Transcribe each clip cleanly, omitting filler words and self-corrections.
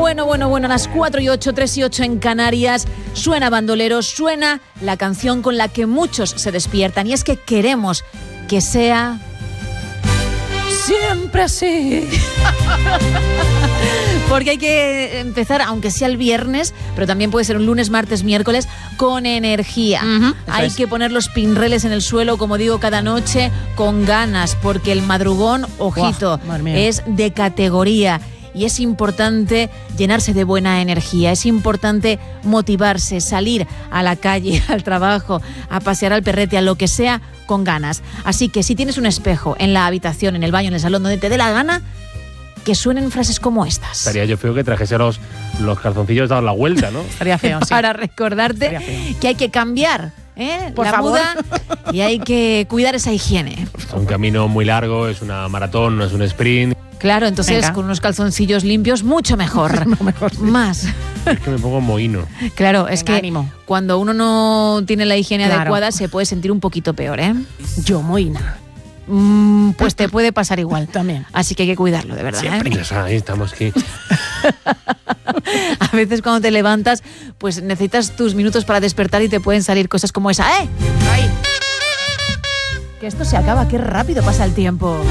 Bueno, a las 4:08, 3:08 en Canarias, suena Bandolero, suena la canción con la que muchos se despiertan, y es que queremos que sea siempre así. Porque hay que empezar, aunque sea el viernes, pero también puede ser un lunes, martes, miércoles, con energía. Hay que poner los pinreles en el suelo, como digo, cada noche, con ganas, porque el madrugón, ojito, es de categoría. Y es importante llenarse de buena energía, es importante motivarse, salir a la calle, al trabajo, a pasear al perrete, a lo que sea, con ganas. Así que si tienes un espejo en la habitación, en el baño, en el salón, donde te dé la gana, que suenen frases como estas. Estaría yo feo que trajese los calzoncillos dados la vuelta, ¿no? Estaría feo, sí. Para recordarte que hay que cambiar Por la favor. muda y hay que cuidar esa higiene. Es un camino muy largo, es una maratón, no es un sprint. Claro, entonces Venga. con unos calzoncillos limpios, mucho mejor. Mejor, sí. Más. Es que me pongo mohino. Claro, es Venga, que ánimo. cuando uno no tiene la higiene Claro. adecuada se puede sentir un poquito peor, ¿eh? Yo, Moina. Pues te puede pasar igual. También. Así que hay que cuidarlo, de verdad. Siempre. Ya sabes, estamos aquí. A veces cuando te levantas, pues necesitas tus minutos para despertar y te pueden salir cosas como esa. ¡Eh! ¡Ay! Que esto se acaba, qué rápido pasa el tiempo.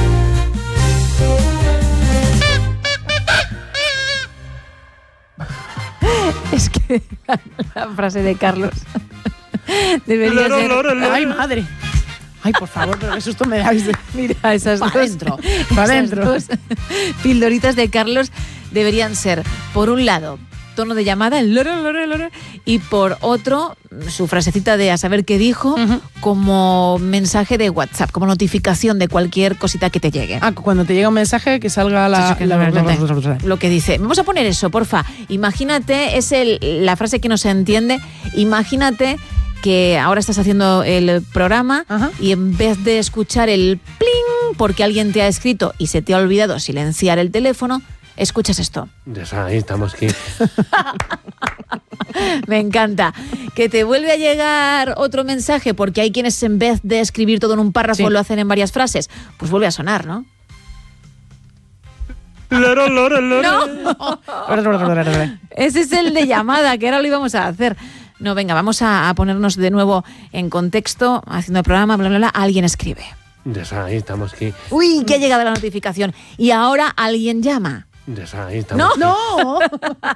Es que la frase de Carlos debería ser... Ay, madre. Ay, por favor, pero qué susto me dais. Mira, esas Pa' dos, adentro, pa' esas adentro. dos pildoritas de Carlos deberían ser, por un lado, tono de llamada, el loro, loro, loro, y por otro, su frasecita de a saber qué dijo, como mensaje de WhatsApp, como notificación de cualquier cosita que te llegue. Ah, cuando te llega un mensaje que salga Lo que dice. Vamos a poner eso, porfa. Imagínate, es la frase que no se entiende. Imagínate que ahora estás haciendo el programa y en vez de escuchar el pling porque alguien te ha escrito y se te ha olvidado silenciar el teléfono, escuchas esto. Ya sabes, estamos aquí. Me encanta. Que te vuelve a llegar otro mensaje porque hay quienes en vez de escribir todo en un párrafo lo hacen en varias frases. Pues vuelve a sonar, ¿no? Ese es el de llamada, que ahora lo íbamos a hacer. No, venga, vamos a ponernos de nuevo en contexto, haciendo el programa, bla, bla, bla. Alguien escribe. Ya sabes, estamos aquí. Uy, que ha llegado la notificación. Y ahora alguien llama. Ya sabes, estamos No, aquí.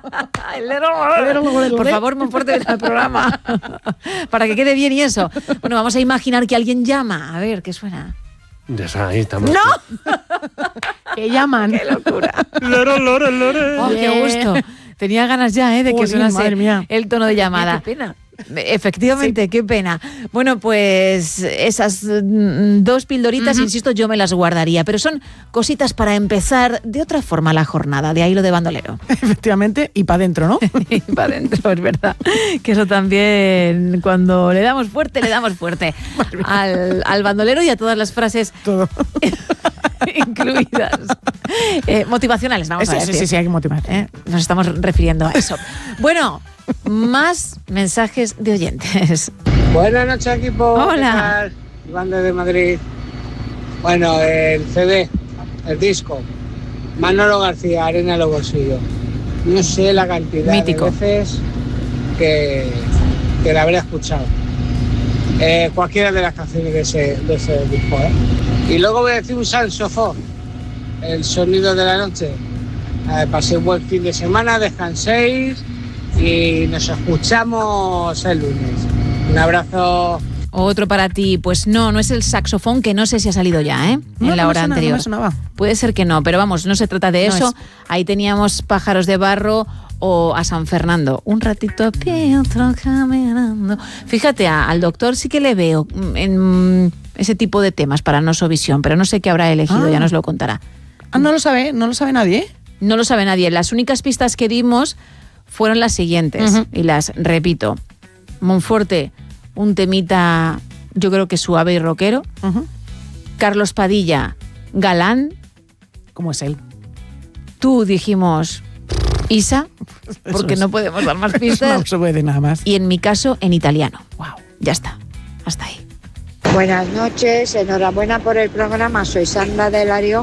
no. Por favor, Monforte, ven al programa. Para que quede bien y eso. Bueno, vamos a imaginar que alguien llama. A ver, ¿qué suena? Ya sabes, estamos ¡No! Que llaman. ¡Qué locura! aquí. Oh, qué gusto. Tenía ganas ya, de que Jolín, sonase madre mía. el tono de llamada. Qué pena. Efectivamente, qué pena. Bueno, pues esas dos pildoritas, insisto, yo me las guardaría, pero son cositas para empezar de otra forma la jornada, de ahí lo de bandolero. Efectivamente, y para adentro, ¿no? Y para adentro, es verdad. Que eso también, cuando le damos fuerte al bandolero y a todas las frases Todo. incluidas. Motivacionales, vamos a decir. Sí, hay que motivar. Nos estamos refiriendo a eso. Bueno, más mensajes de oyentes. Buenas noches, equipo. Hola. ¿Qué tal? Iván desde Madrid. Bueno, el CD, el disco, Manolo García, Arena en los bolsillos. No sé la cantidad Mítico. de veces que la habré escuchado. Cualquiera de las canciones de ese disco. Y luego voy a decir un saxofón, el sonido de la noche. Pasé un buen fin de semana, descanséis y nos escuchamos el lunes. Un abrazo. Otro para ti, pues no es el saxofón, que no sé si ha salido ya, en la hora anterior. No me sonaba. Puede ser que no, pero vamos, no se trata de No eso. es. Ahí teníamos Pájaros de Barro o a San Fernando. Un ratito a pie, otro caminando. Fíjate, al doctor sí que le veo en ese tipo de temas para Nosovisión, pero no sé qué habrá elegido, ya nos lo contará. No lo sabe nadie. No lo sabe nadie. Las únicas pistas que dimos fueron las siguientes, y las repito. Monforte, un temita, yo creo que suave y rockero. Carlos Padilla, galán. ¿Cómo es él? Tú dijimos Isa, porque no podemos dar más pistas. No se puede decir nada más. Y en mi caso, en italiano. Wow. Ya está. Hasta ahí. Buenas noches, enhorabuena por el programa. Soy Sandra de La Rioja.